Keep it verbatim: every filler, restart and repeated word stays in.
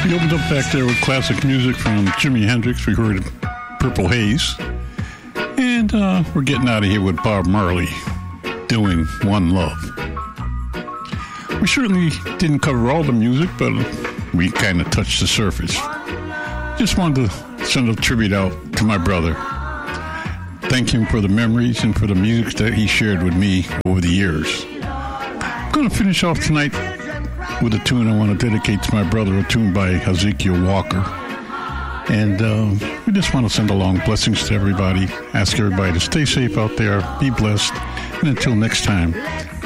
We opened up back there with classic music from Jimi Hendrix. We heard Purple Haze. And uh, we're getting out of here with Bob Marley doing One Love. We certainly didn't cover all the music, but we kind of touched the surface. Just wanted to send a tribute out to my brother. Thank him for the memories and for the music that he shared with me over the years. I'm going to finish off tonight with a tune I want to dedicate to my brother, a tune by Ezekiel Walker. And uh, we just want to send along blessings to everybody, ask everybody to stay safe out there, be blessed, and until next time,